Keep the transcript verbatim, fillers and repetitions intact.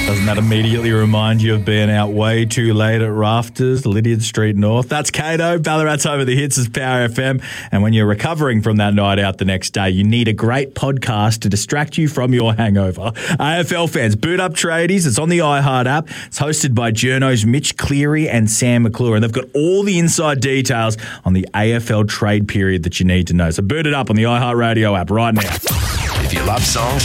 Doesn't that immediately remind you of being out way too late at Rafters, Lydiard Street North? That's Kato. Ballarat's Home of the Hits is Power F M. And when you're recovering from that night out the next day, you need a great podcast to distract you from your hangover. A F L fans, boot up Tradies. It's on the iHeart app. It's hosted by journos Mitch Cleary and Sam McClure. And they've got all the inside details on the A F L trade period that you need to know. So boot it up on the iHeart Radio app right now. If you love songs